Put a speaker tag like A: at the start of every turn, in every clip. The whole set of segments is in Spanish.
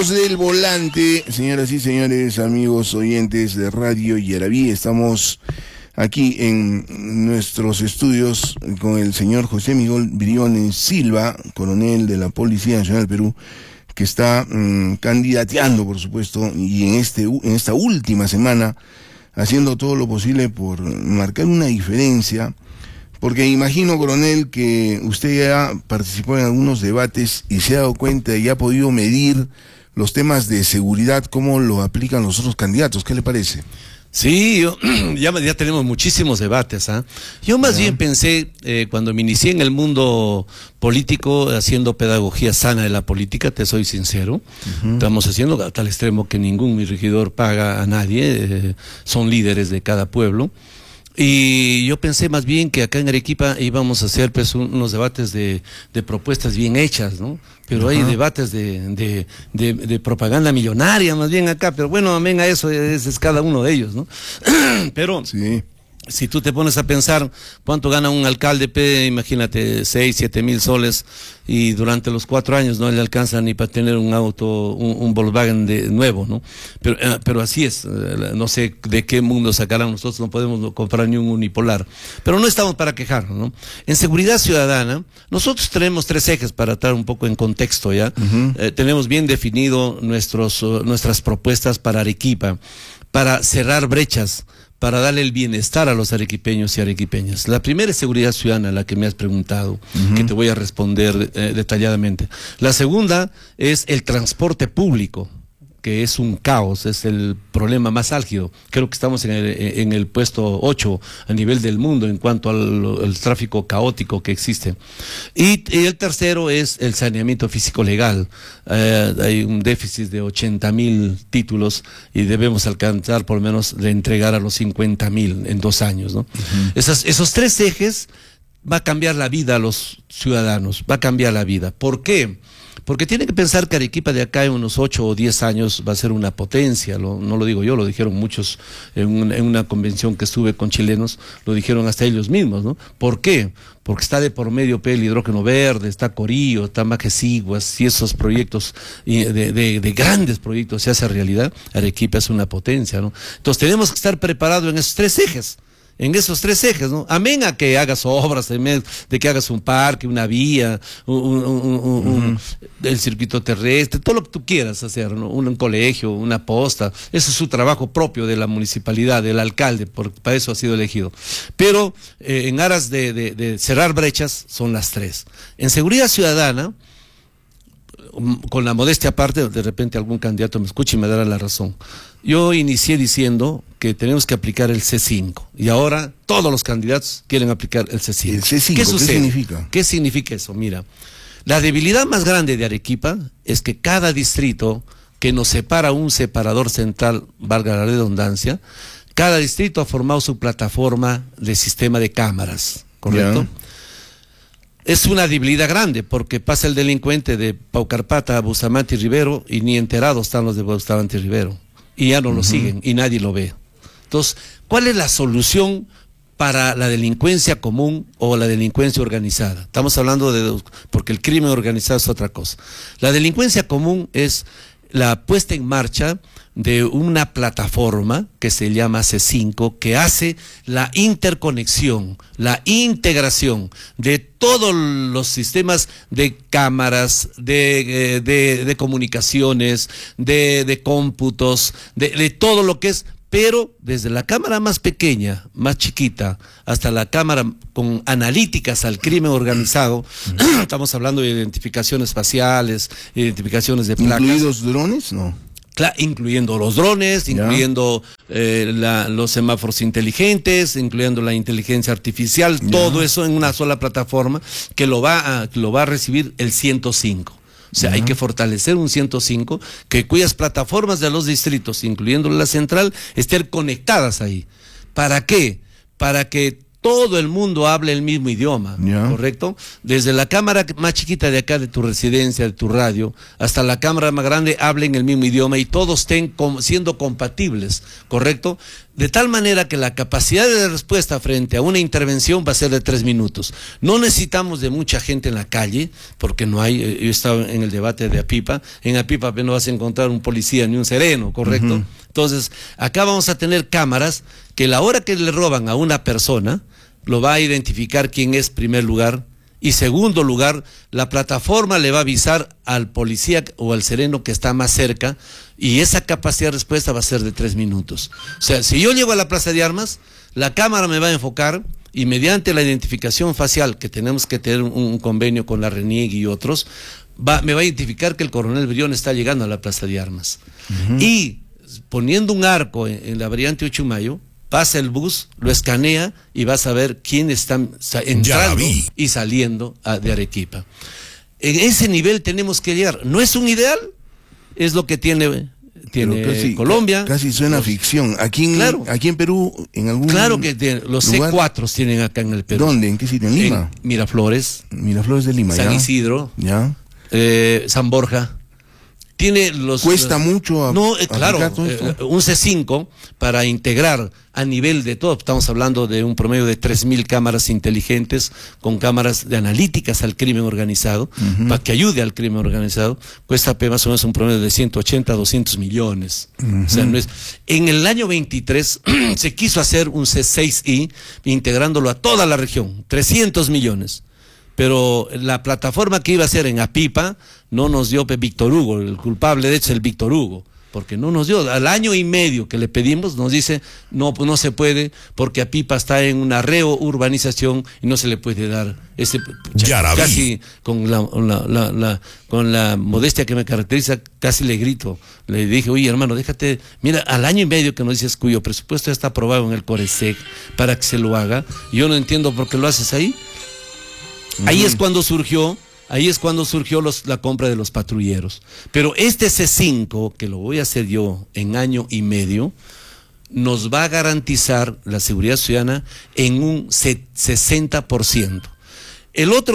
A: Amigos del volante, señoras y señores, amigos oyentes de Radio Yaraví, estamos aquí en nuestros estudios con el señor José Miguel Briones Silva, coronel de la Policía Nacional del Perú, que está candidateando, por supuesto, y en esta última semana haciendo todo lo posible por marcar una diferencia, porque imagino, coronel, que usted ya participó en algunos debates y se ha dado cuenta y ha podido medir los temas de seguridad, cómo lo aplican los otros candidatos. ¿Qué le parece?
B: Sí, ya tenemos muchísimos debates, ¿ah? Yo más bien pensé, cuando me inicié en el mundo político, haciendo pedagogía sana de la política, te soy sincero, estamos haciendo a tal extremo que ningún regidor paga a nadie, son líderes de cada pueblo. Y yo pensé más bien que acá en Arequipa íbamos a hacer pues unos debates de propuestas bien hechas, ¿no? Pero hay debates de propaganda millonaria más bien acá, pero bueno, amén a eso, es cada uno de ellos, ¿no? Pero sí, si tú te pones a pensar cuánto gana un alcalde, imagínate, 6, 7 mil soles, y durante los 4 años no le alcanza ni para tener un auto, un Volkswagen nuevo, ¿no? Pero así es, no sé de qué mundo sacarán, nosotros no podemos comprar ni un unipolar, pero no estamos para quejarnos, ¿no? En seguridad ciudadana, nosotros tenemos 3 ejes para estar un poco en contexto, ¿ya? Tenemos bien definido nuestras propuestas para Arequipa, para cerrar brechas, para darle el bienestar a los arequipeños y arequipeñas. La primera es seguridad ciudadana, la que me has preguntado, que te voy a responder detalladamente. La segunda es el transporte público, que es un caos, es el problema más álgido. Creo que estamos en el puesto 8 a nivel del mundo en cuanto al tráfico caótico que existe. Y el tercero es el saneamiento físico legal. Hay un déficit de 80.000 títulos y debemos alcanzar por lo menos de entregar a los 50.000 en 2 años, ¿no? Esos 3 ejes va a cambiar la vida a los ciudadanos, va a cambiar la vida. ¿Por qué? Porque tiene que pensar que Arequipa de acá en unos 8 o 10 años va a ser una potencia, no lo digo yo, lo dijeron muchos en una convención que estuve con chilenos, lo dijeron hasta ellos mismos, ¿no? ¿Por qué? Porque está de por medio el hidrógeno verde, está Corío, está Majesiguas, si esos proyectos de grandes proyectos se hacen realidad, Arequipa es una potencia, ¿no? Entonces tenemos que estar preparados en esos 3 ejes. En esos 3 ejes, ¿no? Amén a que hagas obras, de que hagas un parque, una vía, el circuito terrestre, todo lo que tú quieras hacer, ¿no? Un colegio, una posta, ese es su trabajo propio de la municipalidad, del alcalde, para eso ha sido elegido. Pero en aras de cerrar brechas son las 3. En seguridad ciudadana, con la modestia aparte, de repente algún candidato me escucha y me dará la razón. Yo inicié diciendo que tenemos que aplicar el C5 y ahora todos los candidatos quieren aplicar el C5.
A: ¿El C5
B: ¿Qué sucede?
A: significa?
B: ¿Qué significa eso? Mira, la debilidad más grande de Arequipa es que cada distrito que nos separa un separador central, valga la redundancia, cada distrito ha formado su plataforma de sistema de cámaras, ¿correcto? Yeah. Es una debilidad grande porque pasa el delincuente de Paucarpata a Bustamante y Rivero y ni enterados están los de Bustamante y Rivero y ya no lo siguen y nadie lo ve. Entonces, ¿cuál es la solución para la delincuencia común o la delincuencia organizada? Estamos hablando porque el crimen organizado es otra cosa. La delincuencia común es la puesta en marcha de una plataforma que se llama C5, que hace la interconexión, la integración de todos los sistemas de cámaras, de comunicaciones, de cómputos, de todo lo que es, pero desde la cámara más pequeña, más chiquita, hasta la cámara con analíticas al crimen organizado, estamos hablando de identificaciones faciales, identificaciones de placas.
A: ¿Incluidos drones? No.
B: Claro, incluyendo los drones, incluyendo los semáforos inteligentes, incluyendo la inteligencia artificial, todo eso en una sola plataforma que lo va a recibir el 105. O sea, hay que fortalecer un 105 cuyas plataformas de los distritos, incluyendo la central, estén conectadas ahí. ¿Para qué? Para que todo el mundo habla el mismo idioma, ¿correcto? Desde la cámara más chiquita de acá de tu residencia, de tu radio, hasta la cámara más grande hablen el mismo idioma y todos estén siendo compatibles, ¿correcto? De tal manera que la capacidad de respuesta frente a una intervención va a ser de 3 minutos. No necesitamos de mucha gente en la calle, porque no hay, yo he estado en el debate de Apipa, en Apipa no vas a encontrar un policía ni un sereno, ¿correcto? Entonces, acá vamos a tener cámaras que la hora que le roban a una persona, lo va a identificar quién es, primer lugar, y segundo lugar, la plataforma le va a avisar al policía o al sereno que está más cerca, y esa capacidad de respuesta va a ser de 3 minutos. O sea, si yo llego a la Plaza de Armas, la cámara me va a enfocar, y mediante la identificación facial, que tenemos que tener un convenio con la RENIEG y otros, me va a identificar que el coronel Briones está llegando a la Plaza de Armas. Y poniendo un arco en la variante 8 de Mayo, pasa el bus, lo escanea y vas a ver quién está entrando y saliendo de Arequipa. En ese nivel tenemos que llegar. No es un ideal, es lo que tiene casi, Colombia.
A: Casi suena ficción. Aquí en Perú, en algún
B: Claro que los
A: lugar,
B: C4 tienen acá en el Perú.
A: ¿Dónde? ¿En qué sitio? ¿En Lima?
B: En Miraflores.
A: Miraflores de Lima,
B: San Isidro.
A: Ya.
B: San Borja. Tiene
A: cuesta mucho
B: claro, un C5 para integrar a nivel de todo, estamos hablando de un promedio de 3.000 cámaras inteligentes con cámaras de analíticas al crimen organizado, para que ayude al crimen organizado, cuesta más o menos un promedio de 180 a 200 millones. O sea, no es. En el año 23 se quiso hacer un C6I integrándolo a toda la región, 300 millones. Pero la plataforma que iba a ser en Apipa no nos dio Víctor Hugo, el culpable de hecho es el Víctor Hugo, porque no nos dio. Al año y medio que le pedimos nos dice, no, pues no se puede, porque Apipa está en una reurbanización y no se le puede dar ese, casi con la modestia que me caracteriza, casi le grito, le dije, oye hermano, déjate, mira, al año y medio que nos dices cuyo presupuesto ya está aprobado en el Coresec para que se lo haga, yo no entiendo por qué lo haces ahí. Ahí es cuando surgió la compra de los patrulleros. Pero este C5, que lo voy a hacer yo en año y medio, nos va a garantizar la seguridad ciudadana en un 60%. El otro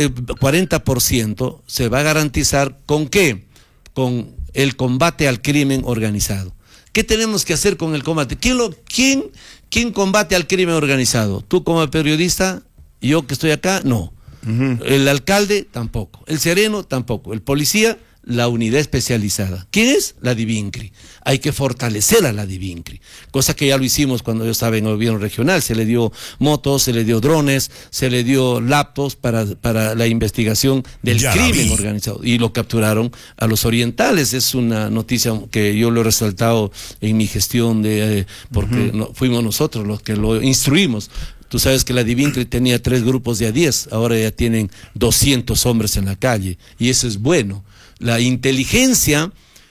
B: 40% se va a garantizar ¿con qué? Con el combate al crimen organizado. ¿Qué tenemos que hacer con el combate? ¿Quién combate al crimen organizado? ¿Tú como periodista? ¿Yo que estoy acá? No. El alcalde tampoco, el sereno tampoco, el policía, la unidad especializada. ¿Quién es? La DIVINCRI. Hay que fortalecer a la DIVINCRI, cosa que ya lo hicimos cuando yo estaba en el gobierno regional. Se le dio motos, se le dio drones, se le dio laptops para la investigación del crimen organizado, y lo capturaron a los orientales. Es una noticia que yo lo he resaltado en mi gestión porque fuimos nosotros los que lo instruimos. Tú sabes que la DIVINCRI tenía 3 grupos de A10, ahora ya tienen 200 hombres en la calle, y eso es bueno. La inteligencia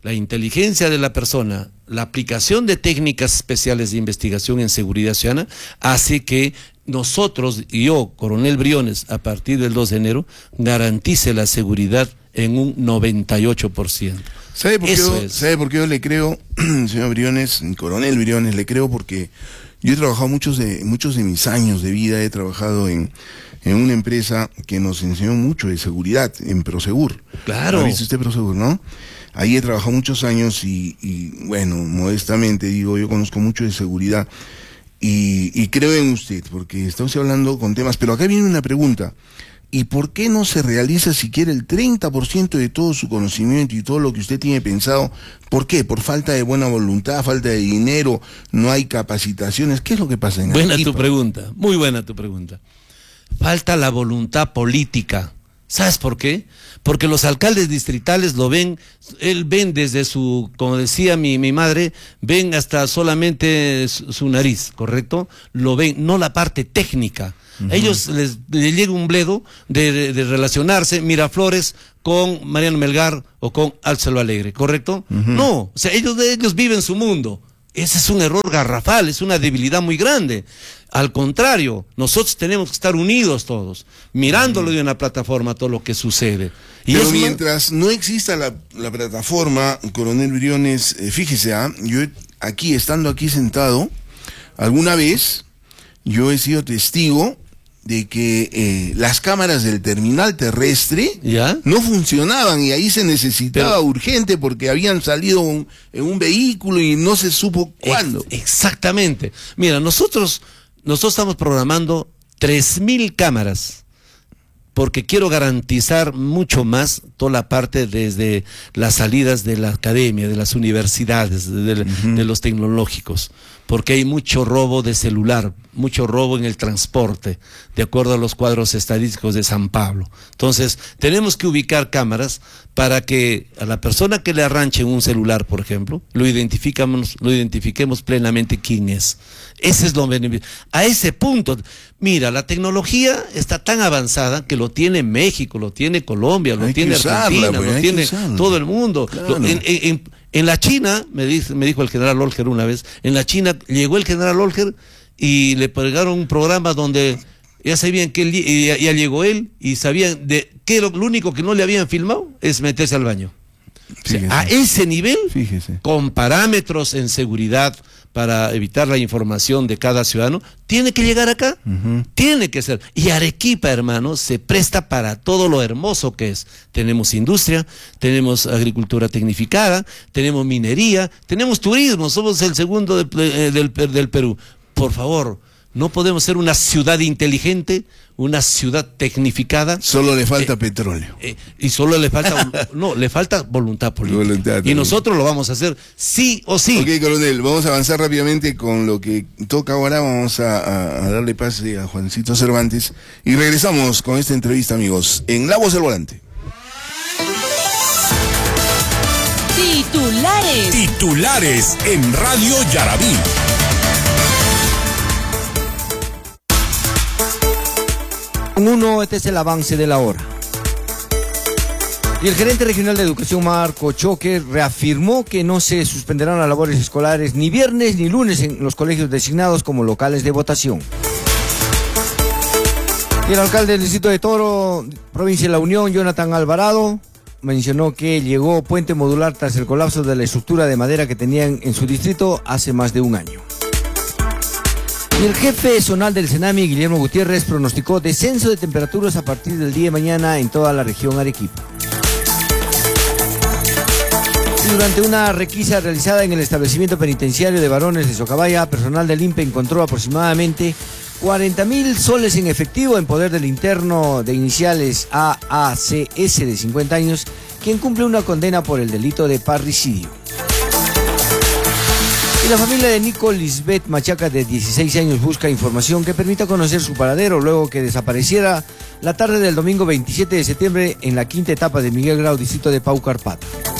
B: de la persona, la aplicación de técnicas especiales de investigación en seguridad ciudadana, hace que nosotros, y yo, coronel Briones, a partir del 2 de enero, garantice la seguridad en un 98%.
A: ¿Sabe por qué yo le creo, señor Briones, coronel Briones, le creo? Porque yo he trabajado muchos de mis años de vida, he trabajado en una empresa que nos enseñó mucho de seguridad, en Prosegur.
B: Claro.
A: ¿Ha visto usted Prosegur, no? Ahí he trabajado muchos años y bueno, modestamente digo, yo conozco mucho de seguridad y creo en usted, porque está usted hablando con temas, pero acá viene una pregunta. ¿Y por qué no se realiza siquiera el 30% de todo su conocimiento y todo lo que usted tiene pensado? ¿Por qué? ¿Por falta de buena voluntad, falta de dinero, no hay capacitaciones? ¿Qué es lo que pasa en Arequipa?
B: Buena tu pregunta, muy buena tu pregunta. Falta la voluntad política. ¿Sabes por qué? Porque los alcaldes distritales ven desde su, como decía mi madre, ven hasta solamente su nariz, ¿correcto? Lo ven, no la parte técnica. Ellos les llega un bledo de relacionarse Miraflores con Mariano Melgar o con Álvaro Alegre, ¿correcto? No, o sea, ellos viven su mundo. Ese es un error garrafal, es una debilidad muy grande. Al contrario, nosotros tenemos que estar unidos todos, mirándolo de una plataforma todo lo que sucede.
A: Pero mientras no exista la plataforma, coronel Briones, fíjese, yo estando aquí sentado, alguna vez yo he sido testigo de que las cámaras del terminal terrestre
B: ¿ya?
A: No funcionaban y ahí se necesitaba urgente porque habían salido en un vehículo y no se supo cuándo.
B: Exactamente. Mira, nosotros estamos programando 3.000 cámaras porque quiero garantizar mucho más toda la parte desde las salidas de la academia, de las universidades, de los tecnológicos, porque hay mucho robo de celular, mucho robo en el transporte, de acuerdo a los cuadros estadísticos de San Pablo. Entonces, tenemos que ubicar cámaras para que a la persona que le arranche un celular, por ejemplo, lo identifiquemos plenamente quién es. Ese es lo beneficio. A ese punto, mira, la tecnología está tan avanzada que lo tiene México, lo tiene Colombia, lo tiene Argentina, lo tiene todo el mundo. Claro. En la China, me dijo el general Olger una vez, en la China llegó el general Olger y le pegaron un programa donde ya sabían que ya llegó él y sabían de que lo único que no le habían filmado es meterse al baño. O sea, a ese nivel, con parámetros en seguridad para evitar la información de cada ciudadano, tiene que llegar acá, tiene que ser. Y Arequipa, hermano, se presta para todo lo hermoso que es. Tenemos industria, tenemos agricultura tecnificada, tenemos minería, tenemos turismo, somos el segundo del Perú. Por favor, no podemos ser una ciudad inteligente, una ciudad tecnificada.
A: Solo le falta petróleo.
B: Y solo le falta, le falta voluntad política. Y nosotros lo vamos a hacer sí o sí.
A: Ok, coronel, vamos a avanzar rápidamente con lo que toca ahora. Vamos a darle pase a Juancito Cervantes. Y regresamos con esta entrevista, amigos, en La Voz del Volante.
C: Titulares en Radio Yarabí.
D: Este es el avance de la hora. Y el gerente regional de educación, Marco Choque, reafirmó que no se suspenderán las labores escolares ni viernes ni lunes en los colegios designados como locales de votación. Y el alcalde del distrito de Toro, provincia de La Unión, Jonathan Alvarado, mencionó que llegó puente modular tras el colapso de la estructura de madera que tenían en su distrito hace más de un año. Y el jefe zonal del Senami, Guillermo Gutiérrez, pronosticó descenso de temperaturas a partir del día de mañana en toda la región Arequipa. Y durante una requisa realizada en el establecimiento penitenciario de varones de Socabaya, personal del INPE encontró aproximadamente 40.000 soles en efectivo en poder del interno de iniciales AACS de 50 años, quien cumple una condena por el delito de parricidio. Y la familia de Nico Lisbeth Machaca, de 16 años, busca información que permita conocer su paradero luego que desapareciera la tarde del domingo 27 de septiembre en la quinta etapa de Miguel Grau, distrito de Paucarpata.